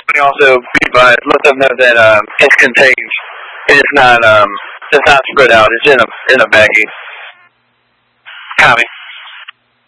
Also, be advised, let them know that it's contained. It's not spread out. It's in a baggie. Copy.